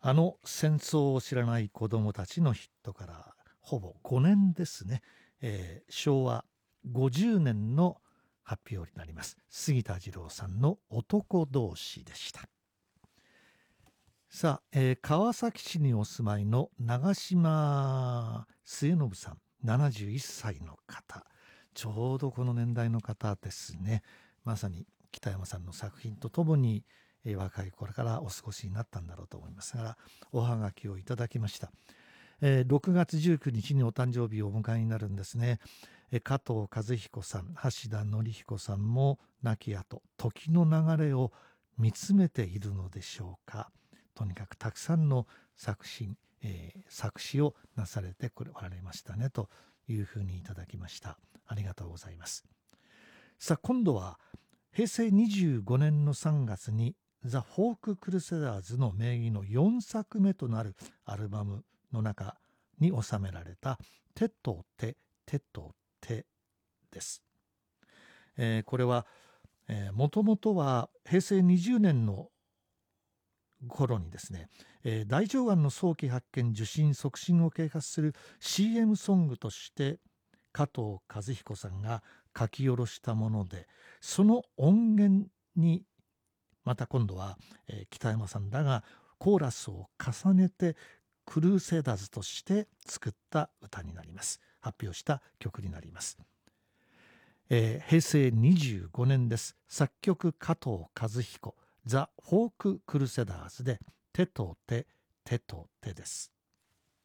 戦争を知らない子どもたちのヒットからほぼ5年ですね、昭和50年の発表になります。杉田二郎さんの男同士でした。さあ、川崎市にお住まいの長島末信さん、71歳の方、ちょうどこの年代の方ですね。まさに北山さんの作品とともに、若い頃からお過ごしになったんだろうと思いますが、おはがきをいただきました。6月19日にお誕生日をお迎えになるんですね。加藤和彦さん、橋田紀彦さんも亡き後、時の流れを見つめているのでしょうか。とにかくたくさんの作詞をなされておられましたねというふうにいただきました。ありがとうございます。さあ、今度は平成25年の3月にザ・フォーク・クルセダーズの名義の4作目となるアルバムの中に収められた手と手、手と手です。これはもともとは平成20年の頃にですね、大腸がんの早期発見受診促進を啓発する CM ソングとして加藤和彦さんが書き下ろしたもので、その音源にまた今度は、北山さんらがコーラスを重ねてクルーセダーズとして作った歌になります。発表した曲になります。平成25年です。作曲加藤和彦、ザ・フォーク・クルセダーズで手と手、手と手です。